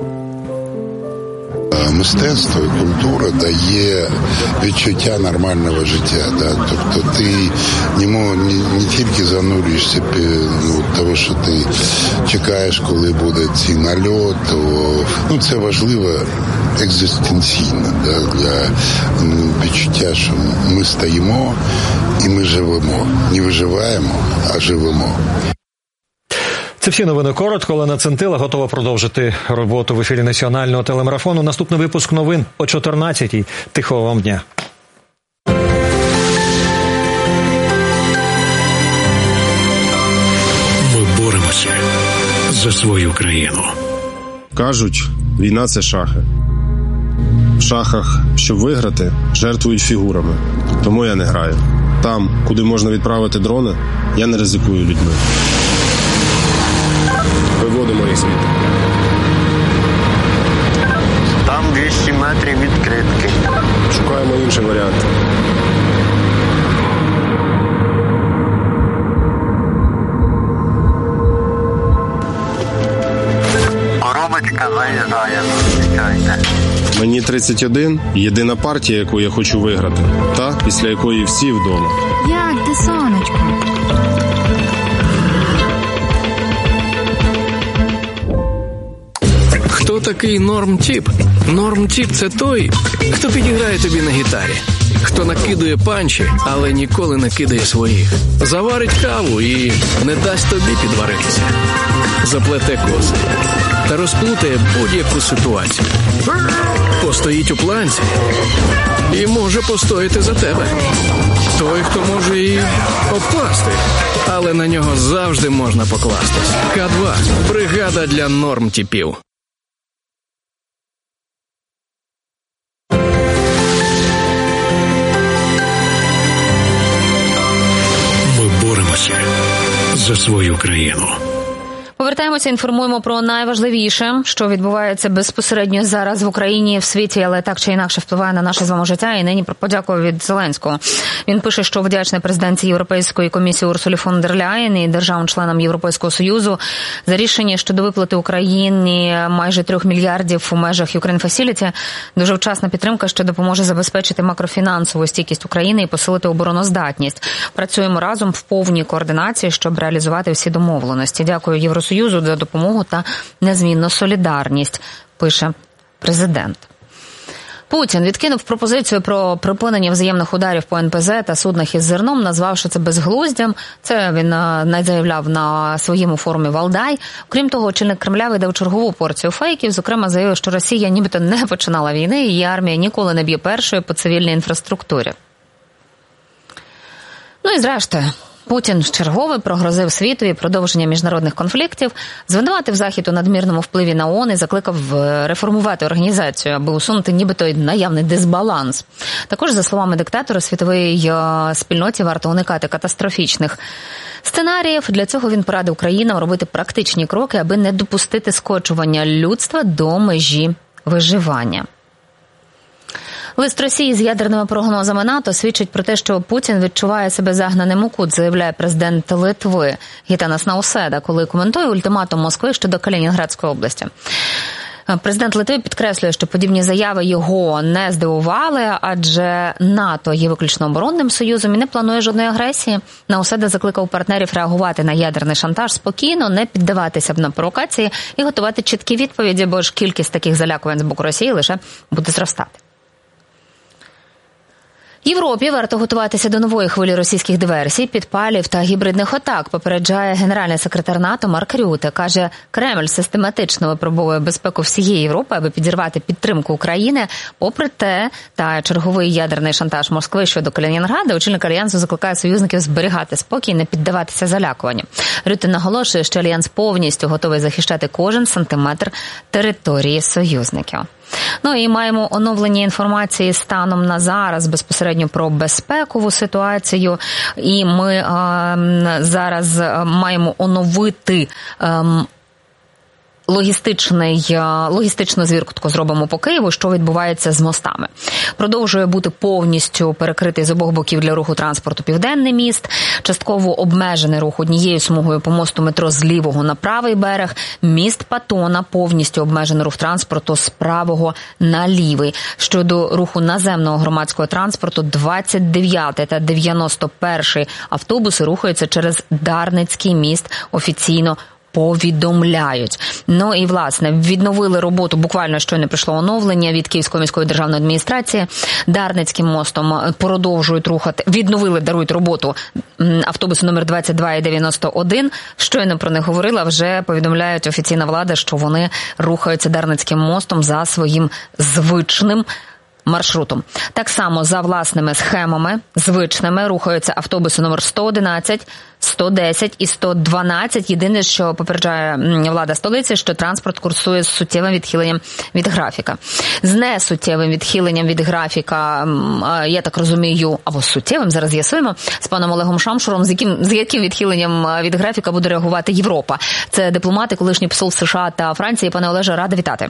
Мистецтво і культура дає відчуття нормального життя. Да? Тобто ти не, не, не тільки занурюєшся ну, того, що ти чекаєш, коли буде цей нальот, то ну, це важливо екзистенційно да? Для ну, відчуття, що ми стоїмо і ми живемо. Не виживаємо, а живемо. Це всі новини коротко. Олена Центила готова продовжити роботу в ефірі національного телемарафону. Наступний випуск новин о чотирнадцятій. Тихого вам дня. Ми боремося за свою країну. Кажуть, війна – це шахи. В шахах, щоб виграти, жертвують фігурами. Тому я не граю. Там, куди можна відправити дрони, я не ризикую людьми. Виводимо їх звідти. Там двісті метрів відкритки. Шукаємо інший варіант. Коробочка заїжджає, зустрічайте. Мені тридцять один. Єдина партія, яку я хочу виграти. Та, після якої всі вдома. Як ти, сонечко? Хто такий норм-тіп? Норм-тіп – це той, хто підіграє тобі на гітарі, хто накидує панчі, але ніколи не кидає своїх, заварить каву і не дасть тобі підваритися, заплете коси та розплутає будь-яку ситуацію, постоїть у планці і може постояти за тебе. Той, хто може і обкласти, але на нього завжди можна покластись. Ка два – бригада для норм-тіпів. За свою країну. Повертаємося, інформуємо про найважливіше, що відбувається безпосередньо зараз в Україні і в світі, але так чи інакше впливає на наше з вами життя. І нині про подяку від Зеленського. Він пише, що вдячний президентці Європейської комісії Урсулі фон дер Ляєн і державам-членам Європейського Союзу за рішення щодо виплати Україні майже трьох мільярдів у межах Ukraine Facility. Дуже вчасна підтримка, що допоможе забезпечити макрофінансову стійкість України і посилити обороноздатність. Працюємо разом в повній координації, щоб реалізувати всі домовленості. Дякую Євросоюзу за допомогу та незмінну солідарність, пише президент. Путін відкинув пропозицію про припинення взаємних ударів по ен пе зе та суднах із зерном, назвавши це безглуздям. Це він заявляв на своєму форумі Валдай. Окрім того, очільник Кремля видав чергову порцію фейків. Зокрема, заявив, що Росія нібито не починала війни, і її армія ніколи не б'є першою по цивільній інфраструктурі. Ну і зрештою, Путін вчергове прогрозив світові продовження міжнародних конфліктів, звинуватив Захід у надмірному впливі на ООН і закликав реформувати організацію, аби усунути нібито наявний дисбаланс. Також, за словами диктатора, світовій спільноті варто уникати катастрофічних сценаріїв. Для цього він порадив країнам робити практичні кроки, аби не допустити скочування людства до межі виживання. Лист Росії з ядерними прогнозами НАТО свідчить про те, що Путін відчуває себе загнаним у кут, заявляє президент Литви Гітанас Науседа, коли коментує ультиматум Москви щодо Калінінградської області. Президент Литви підкреслює, що подібні заяви його не здивували, адже НАТО є виключно оборонним союзом і не планує жодної агресії. Науседа закликав партнерів реагувати на ядерний шантаж спокійно, не піддаватися на провокації і готувати чіткі відповіді, бо ж кількість таких залякувань з боку Росії лише буде зростати. Європі варто готуватися до нової хвилі російських диверсій, підпалів та гібридних атак, попереджає генеральний секретар НАТО Марк Рюте. Каже, Кремль систематично випробовує безпеку всієї Європи, аби підірвати підтримку України. Попри те, та черговий ядерний шантаж Москви щодо Калінінграда, очільник Альянсу закликає союзників зберігати спокій, не піддаватися залякуванню. Рюте наголошує, що Альянс повністю готовий захищати кожен сантиметр території союзників. Ну і маємо оновлені інформації станом на зараз безпосередньо про безпекову ситуацію. І ми е, зараз маємо оновити е, Логістичний, логістичну звірку зробимо по Києву, що відбувається з мостами. Продовжує бути повністю перекритий з обох боків для руху транспорту Південний міст, частково обмежений рух однією смугою по мосту метро з лівого на правий берег, міст Патона повністю обмежений рух транспорту з правого на лівий. Щодо руху наземного громадського транспорту, двадцять дев'ятий та дев'яносто перший автобуси рухаються через Дарницький міст, офіційно повідомляють. Ну і, власне, відновили роботу, буквально щойно прийшло оновлення від Київської міської державної адміністрації. Дарницьким мостом продовжують рухати, відновили, дарують роботу автобуси номер двадцять два і дев'яносто один. Щойно про них говорила, вже повідомляють офіційна влада, що вони рухаються Дарницьким мостом за своїм звичним маршрутом. Так само за власними схемами, звичними, рухаються автобуси номер сто одинадцять, сто десять і сто дванадцять. Єдине, що попереджає влада столиці, що транспорт курсує з суттєвим відхиленням від графіка. З несуттєвим відхиленням від графіка, я так розумію, або з суттєвим, зараз з'ясуємо, з паном Олегом Шамшуром, з яким, з яким відхиленням від графіка буде реагувати Європа. Це дипломати, колишній посол США та Франції. Пане Олеже, рада вітати.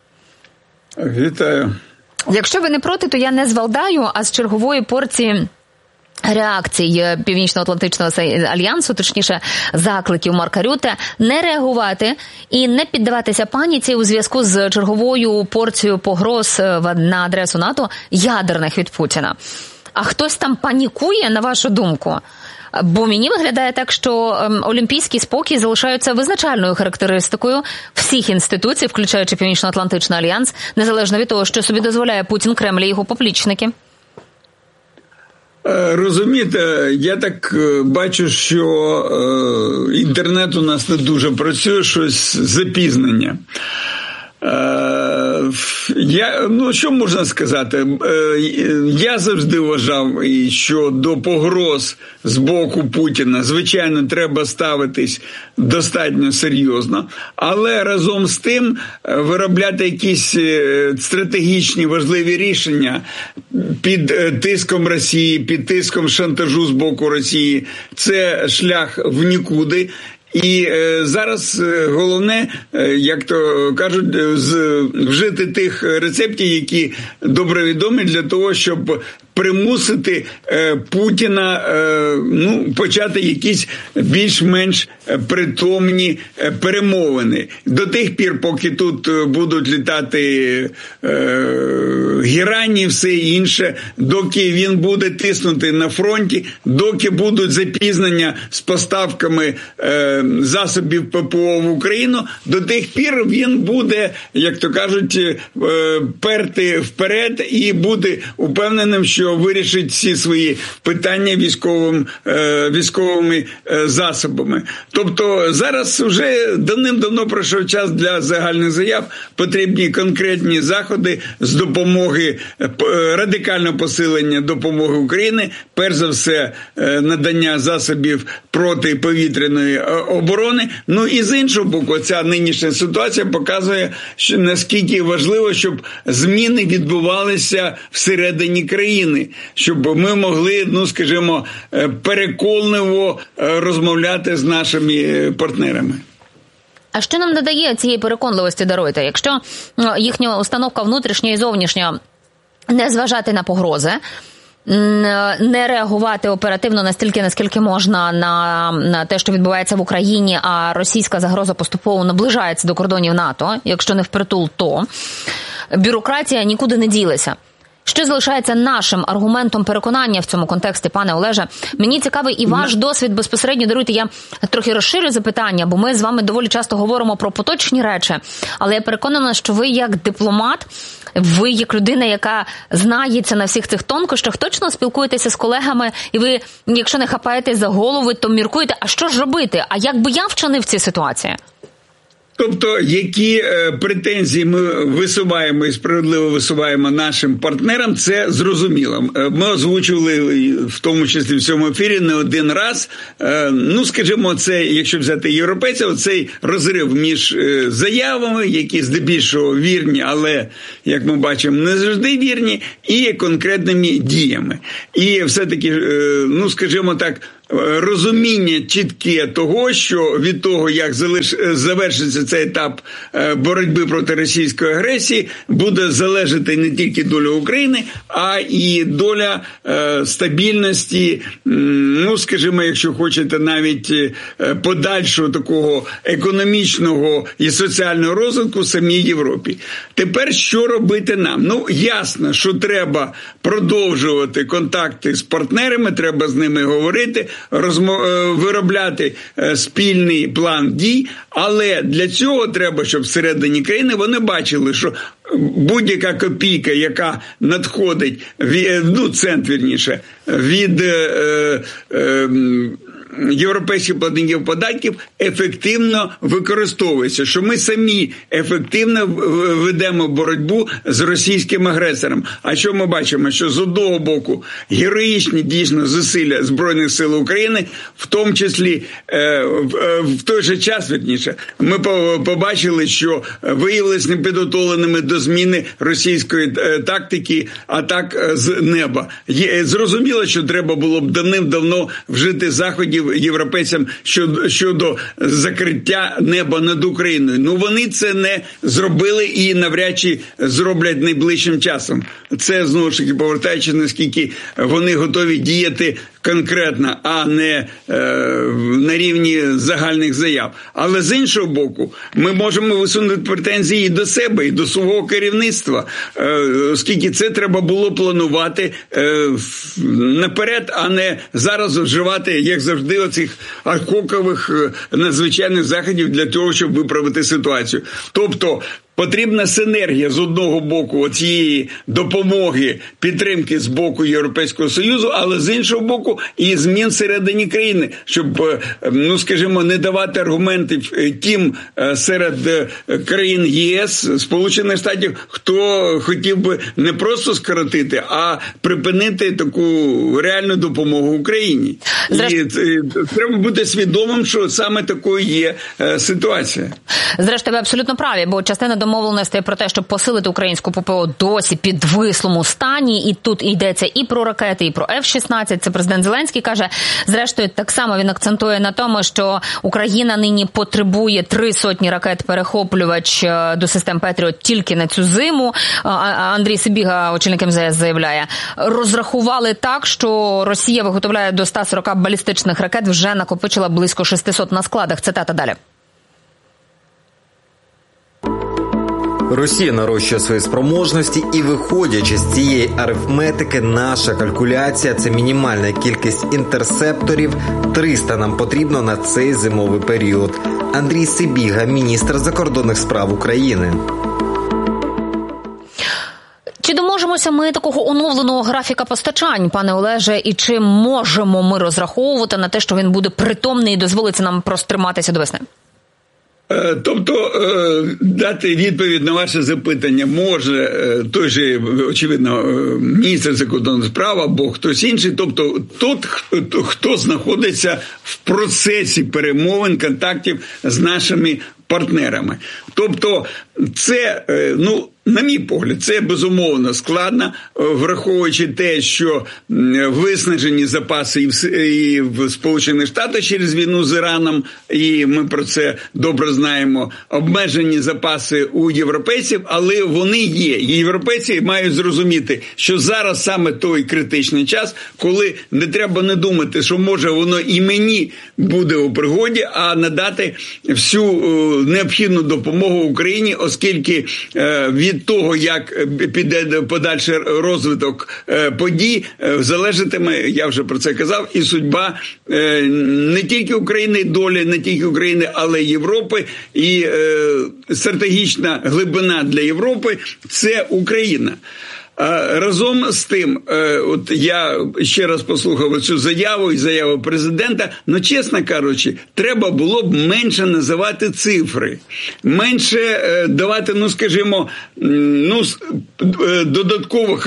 Вітаю. Якщо ви не проти, то я не з Валдаю, а з чергової порції реакцій Північно-Атлантичного альянсу, точніше закликів Марка Рюте, не реагувати і не піддаватися паніці у зв'язку з черговою порцією погроз на адресу НАТО ядерних від Путіна. А хтось там панікує, на вашу думку? Бо мені виглядає так, що ем, олімпійський спокій залишаються визначальною характеристикою всіх інституцій, включаючи Північно-Атлантичний альянс, незалежно від того, що собі дозволяє Путін, Кремль і його поплічники. Розумієте, я так бачу, що е, інтернет у нас не дуже працює, щось запізнення. Я, ну, що можна сказати? Я завжди вважав, що до погроз з боку Путіна, звичайно, треба ставитись достатньо серйозно, але разом з тим виробляти якісь стратегічні важливі рішення під тиском Росії, під тиском шантажу з боку Росії – це шлях в нікуди. І е, зараз головне, е, як то кажуть, з, вжити тих рецептів, які добре відомі для того, щоб примусити е, Путіна е, ну, почати якісь більш-менш притомні е, перемовини. До тих пір, поки тут будуть літати е, герані і все інше, доки він буде тиснути на фронті, доки будуть запізнення з поставками е, засобів ППО в Україну, до тих пір він буде, як то кажуть, е, перти вперед і буде упевненим, що що вирішить всі свої питання військовим, е, військовими е, засобами. Тобто зараз вже давним-давно пройшов час для загальних заяв, потрібні конкретні заходи з допомоги, е, радикального посилення допомоги України, перш за все е, надання засобів протиповітряної оборони. Ну і з іншого боку, ця нинішня ситуація показує, що наскільки важливо, щоб зміни відбувалися всередині країни, щоб ми могли, ну, скажімо, переконливо розмовляти з нашими партнерами. А що нам надає цієї переконливості, даруйте? Якщо їхня установка внутрішня і зовнішня не зважати на погрози, не реагувати оперативно настільки, наскільки можна на, на те, що відбувається в Україні, а російська загроза поступово наближається до кордонів НАТО, якщо не впритул, то бюрократія нікуди не ділиться. Що залишається нашим аргументом переконання в цьому контексті, пане Олеже? Мені цікавий і ваш досвід безпосередньо. Даруйте, я трохи розширю запитання, бо ми з вами доволі часто говоримо про поточні речі, але я переконана, що ви як дипломат Ви, як людина, яка знається на всіх цих тонкощах, точно спілкуєтеся з колегами, і ви, якщо не хапаєтесь за голову, то міркуєте, а що ж робити? А як би я вчинив в цій ситуації? Тобто, які е, претензії ми висуваємо і справедливо висуваємо нашим партнерам, це зрозуміло. Ми озвучували, в тому числі в цьому ефірі, не один раз. Е, ну, скажімо, це, якщо взяти європейців, цей розрив між е, заявами, які здебільшого вірні, але, як ми бачимо, не завжди вірні, і конкретними діями. І все-таки, е, ну, скажімо так, розуміння чітке того, що від того, як залиш... завершиться цей етап боротьби проти російської агресії, буде залежати не тільки доля України, а і доля е, стабільності, ну, скажімо, якщо хочете, навіть подальшого такого економічного і соціального розвитку в самій Європі. Тепер що робити нам? Ну, ясно, що треба продовжувати контакти з партнерами, треба з ними говорити, розмов... виробляти спільний план дій, але для цього треба, щоб всередині країни вони бачили, що будь-яка копійка, яка надходить, від, ну, цент, вірніше, від е, е, європейських платників податків ефективно використовується, що ми самі ефективно ведемо боротьбу з російським агресором. А що ми бачимо? Що з одного боку героїчні дійсно зусилля Збройних сил України, в тому числі в той же час, вірніше, ми побачили, що виявилися непідготовленими до зміни російської тактики атак з неба. Зрозуміло, що треба було б давним-давно вжити заходів європейцям щодо, щодо закриття неба над Україною. Ну, вони це не зробили і навряд чи зроблять найближчим часом. Це, знову ж таки, повертаючи, наскільки вони готові діяти конкретно, а не е, на рівні загальних заяв. Але з іншого боку, ми можемо висунути претензії і до себе, і до свого керівництва, е, оскільки це треба було планувати е, наперед, а не зараз вживати, як завжди, оцих архокових е, надзвичайних заходів для того, щоб виправити ситуацію. Тобто, потрібна синергія з одного боку цієї допомоги, підтримки з боку Європейського Союзу, але з іншого боку і змін всередині країни, щоб, ну, скажімо, не давати аргументів тим серед країн ЄС, Сполучених Штатів, хто хотів би не просто скоротити, а припинити таку реальну допомогу Україні. Зрештою... І треба бути свідомим, що саме такою є ситуація. Зрештою, ви абсолютно праві, бо частина домовленостей про те, щоб посилити українську ППО, досі під вислому стані, і тут йдеться і про ракети, і про еф шістнадцять, це президент Зеленський каже. Зрештою, так само він акцентує на тому, що Україна нині потребує три сотні ракет-перехоплювач до систем Петріот тільки на цю зиму. Андрій Сибіга, очільник ем зе ес, заявляє, розрахували так, що Росія виготовляє до ста сорока балістичних ракет, вже накопичила близько шістсот на складах. Цитата далі. Росія нарощує свої спроможності і, виходячи з цієї арифметики, наша калькуляція – це мінімальна кількість інтерсепторів. триста нам потрібно на цей зимовий період. Андрій Сибіга, міністр закордонних справ України. Чи доможемося ми такого оновленого графіка постачань, пане Олеже, і чи можемо ми розраховувати на те, що він буде притомний і дозволиться нам простриматися до весни? Тобто, дати відповідь на ваше запитання може той же, очевидно, міністр закордонних справ або хтось інший, тобто тот, хто знаходиться в процесі перемовин, контактів з нашими партнерами. Тобто, це, ну, на мій погляд, це безумовно складно, враховуючи те, що виснажені запаси і в Сполучених Штатах через війну з Іраном, і ми про це добре знаємо, обмежені запаси у європейців, але вони є. І європейці мають зрозуміти, що зараз саме той критичний час, коли не треба не думати, що може воно і мені буде у пригоді, а надати всю необхідну допомогу Україні, оскільки від від того, як піде подальший розвиток подій, залежатиме, я вже про це казав, і судьба не тільки України, долі не тільки України, але й Європи. І стратегічна глибина для Європи – це Україна. Разом з тим, от я ще раз послухав цю заяву і заяву президента, ну, чесно кажучи, треба було б менше називати цифри, менше давати, ну, скажімо, ну, додаткових,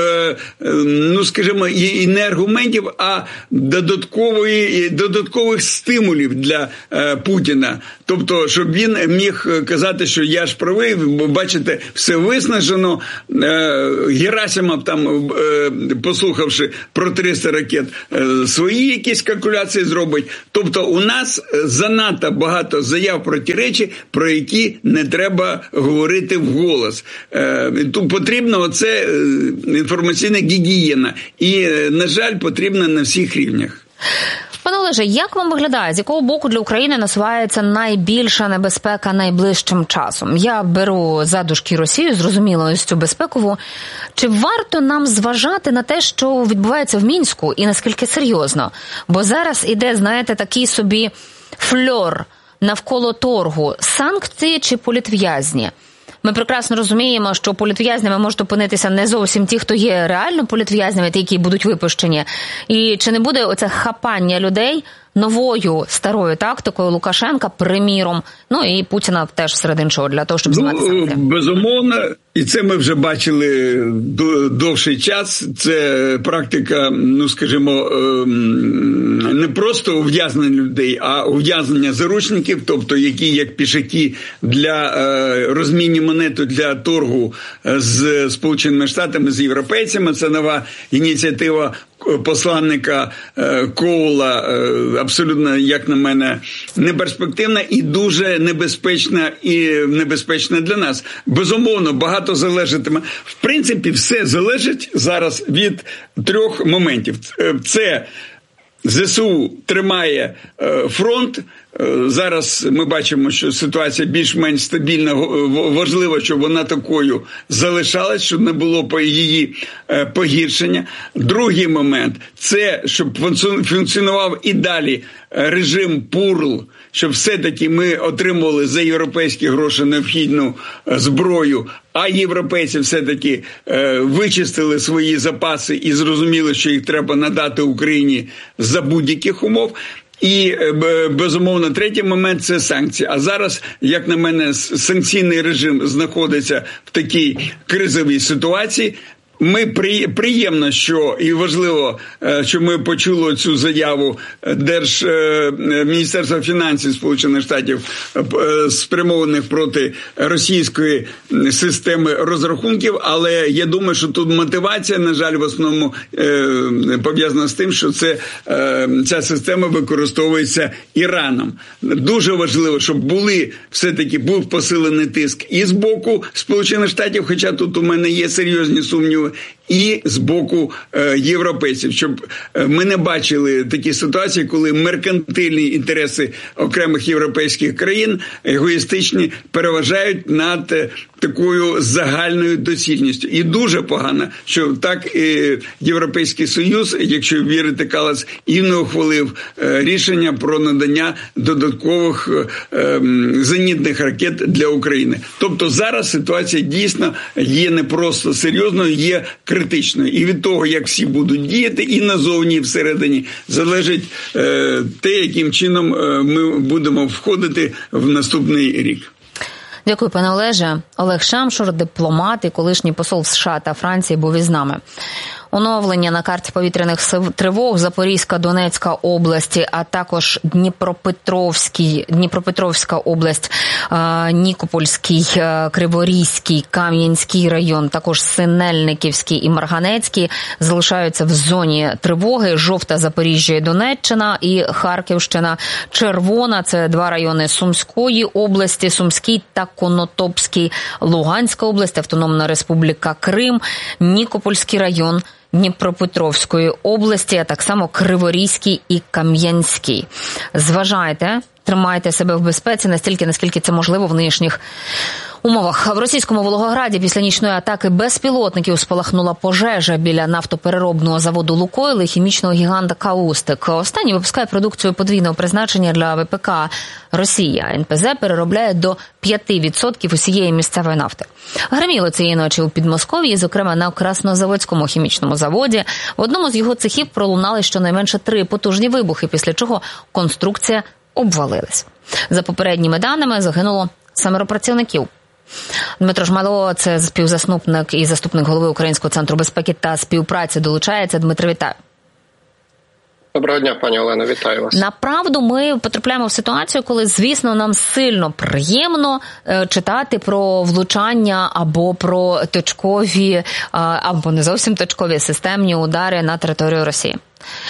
ну, скажімо, і не аргументів, а додаткової, додаткових стимулів для Путіна. Тобто, щоб він міг казати, що я ж правий, бо, бачите, все виснажено, Герасимов там, послухавши про триста ракет, свої якісь калькуляції зробить. Тобто у нас занадто багато заяв про ті речі, про які не треба говорити вголос. Тут потрібна оце інформаційна гігієна. І, на жаль, потрібна на всіх рівнях. Пане Олеже, як вам виглядає, з якого боку для України насувається найбільша небезпека найближчим часом? Я беру задушки Росію, зрозуміло, ось цю безпекову. Чи варто нам зважати на те, що відбувається в Мінську, і наскільки серйозно? Бо зараз іде, знаєте, такий собі фльор навколо торгу. Санкції чи політв'язні? Ми прекрасно розуміємо, що політв'язнями можуть опинитися не зовсім ті, хто є реально політв'язнями, ті, які будуть випущені. І чи не буде оце хапання людей новою старою тактикою Лукашенка, приміром, ну і Путіна теж серед іншого, для того, щоб знімати санкції? Ну, безумовно, і це ми вже бачили довший час. Це практика, ну, скажімо, не просто ув'язнення людей, а ув'язнення заручників, тобто які як пішаки для розмінні монету для торгу з Сполученими Штатами, з європейцями. Це нова ініціатива посланника Коула, абсолютно, як на мене, неперспективна і дуже небезпечна, і небезпечна для нас. Безумовно, багато залежатиме. В принципі, все залежить зараз від трьох моментів. Це ЗСУ тримає фронт. Зараз ми бачимо, що ситуація більш-менш стабільна, важливо, щоб вона такою залишалась, щоб не було її погіршення. Другий момент – це, щоб функціонував і далі режим ПУРЛ, щоб все-таки ми отримували за європейські гроші необхідну зброю, а європейці все-таки вичистили свої запаси і зрозуміли, що їх треба надати Україні за будь-яких умов. І, безумовно, третій момент – це санкції. А зараз, як на мене, санкційний режим знаходиться в такій кризовій ситуації. Ми при, приємно, що і важливо, що ми почули цю заяву Держ Міністерства фінансів Сполучених Штатів, спрямованих проти російської системи розрахунків, але я думаю, що тут мотивація, на жаль, в основному пов'язана з тим, що це, ця система використовується Іраном. Дуже важливо, щоб були, все-таки був посилений тиск і з боку Сполучених Штатів, хоча тут у мене є серйозні сумніви, і з боку е, європейців, щоб ми не бачили такі ситуації, коли меркантильні інтереси окремих європейських країн, егоїстичні, переважають над е, такою загальною доцільністю. І дуже погано, що так е, Європейський Союз, якщо вірити Каллас, і не ухвалив е, рішення про надання додаткових е, зенітних ракет для України. Тобто зараз ситуація дійсно є не просто серйозною, є критичною. І від того, як всі будуть діяти, і назовні, і всередині, залежить е, те, яким чином е, ми будемо входити в наступний рік. Дякую, пане Олеже. Олег Шамшур, дипломат і колишній посол США та Франції, був із нами. Оновлення на карті повітряних тривог Запорізька, Донецька області, а також Дніпропетровський, Дніпропетровська область, Нікопольський, Криворізький, Кам'янський район, також Синельниківський і Марганецький залишаються в зоні тривоги. Жовта – Запоріжжя і Донеччина, і Харківщина. Червона – це два райони Сумської області, Сумський та Конотопський, Луганська область, Автономна Республіка Крим, Нікопольський район Дніпропетровської області, а так само Криворізький і Кам'янський. Зважайте, тримайте себе в безпеці настільки, наскільки це можливо в нинішніх умовах в російському Волгограді після нічної атаки безпілотників спалахнула пожежа біля нафтопереробного заводу «Лукойл» і хімічного гіганта «Каустик». Останній випускає продукцію подвійного призначення для ВПК «Росія». ен пе зет переробляє до п'ять відсотків усієї місцевої нафти. Гриміло цієї ночі у Підмосков'ї, зокрема на Краснозаводському хімічному заводі. В одному з його цехів пролунали щонайменше три потужні вибухи, після чого конструкція обвалилась. За попередніми даними загинуло семеро працівників. Дмитро Жмайло, це співзасновник і заступник голови Українського центру безпеки та співпраці, долучається. Дмитро, вітаю. Доброго дня, пані Олено, вітаю вас. Направду ми потрапляємо в ситуацію, коли, звісно, нам сильно приємно е, читати про влучання або про точкові, е, або не зовсім точкові системні удари на територію Росії.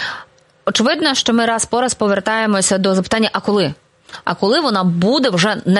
Очевидно, що ми раз по раз повертаємося до запитання, а коли? А коли вона буде вже не